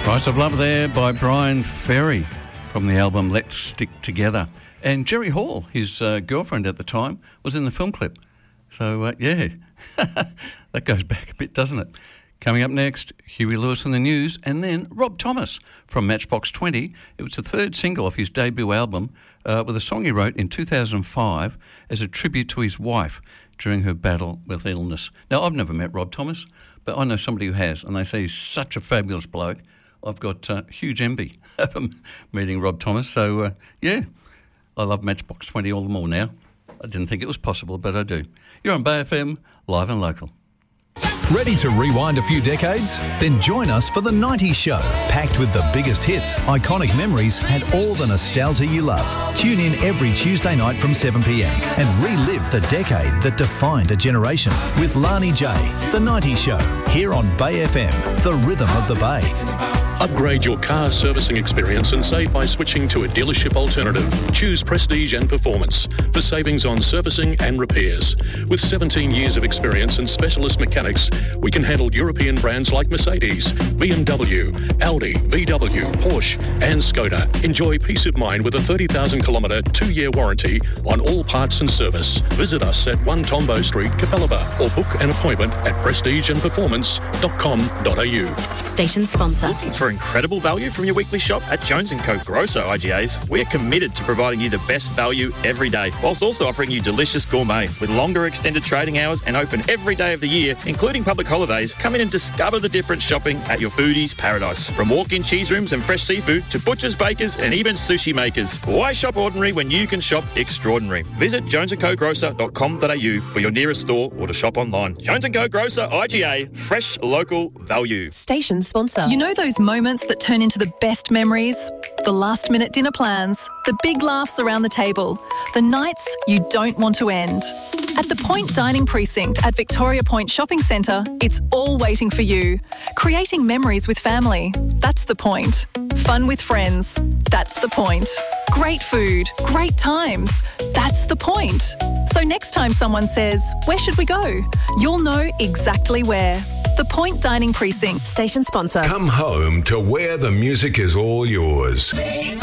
Price of Love there by Brian Ferry from the album Let's Stick Together. And Jerry Hall, his girlfriend at the time, was in the film clip. So, yeah, that goes back a bit, doesn't it? Coming up next, Huey Lewis and the News, and then Rob Thomas from Matchbox 20. It was the third single of his debut album with a song he wrote in 2005 as a tribute to his wife during her battle with illness. Now, I've never met Rob Thomas, but I know somebody who has, and they say he's such a fabulous bloke. I've got huge envy of him meeting Rob Thomas. So, yeah, I love Matchbox 20 all the more now. I didn't think it was possible, but I do. You're on Bay FM, live and local. Ready to rewind a few decades? Then join us for The 90s Show, packed with the biggest hits, iconic memories and all the nostalgia you love. Tune in every Tuesday night from 7pm and relive the decade that defined a generation with Lani J. The 90s Show, here on Bay FM, the rhythm of the Bay. Upgrade your car servicing experience and save by switching to a dealership alternative. Choose Prestige and Performance for savings on servicing and repairs. With 17 years of experience and specialist mechanics, we can handle European brands like Mercedes, BMW, Audi, VW, Porsche and Skoda. Enjoy peace of mind with a 30,000-kilometre, 2-year warranty on all parts and service. Visit us at 1 Tombo Street, Capalaba, or book an appointment at prestigeandperformance.com.au. Station sponsor. Looking for incredible value from your weekly shop? At Jones & Co Grosso IGAs, we are committed to providing you the best value every day, whilst also offering you delicious gourmet. With longer extended trading hours and open every day of the year, including public holidays, come in and discover the difference shopping at your foodie's paradise. From walk-in cheese rooms and fresh seafood to butchers, bakers and even sushi makers. Why shop ordinary when you can shop extraordinary? Visit jonesandcogrocer.com.au for your nearest store or to shop online. Jones & Co Grocer IGA, fresh local value. Station sponsor. You know those moments that turn into the best memories? The last-minute dinner plans, the big laughs around the table, the nights you don't want to end. At the Point Dining Precinct at Victoria Point Shopping Centre, it's all waiting for you. Creating memories with family, that's the point. Fun with friends, that's the point. Great food, great times, that's the point. So next time someone says, "Where should we go?" you'll know exactly where. The Point Dining Precinct. Station sponsor. Come home to where the music is all yours.